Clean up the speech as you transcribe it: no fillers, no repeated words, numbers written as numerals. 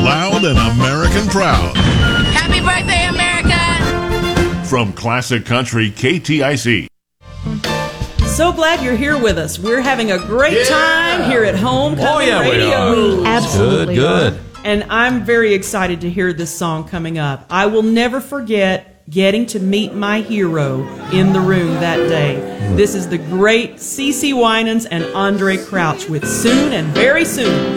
loud and American proud. Happy birthday, America! From Classic Country KTIC. So glad you're here with us. We're having a great time here at Homecoming Radio. We absolutely Good. And I'm very excited to hear this song coming up. I will never forget getting to meet my hero in the room that day. This is the great CeCe Winans and Andre Crouch with Soon and Very Soon.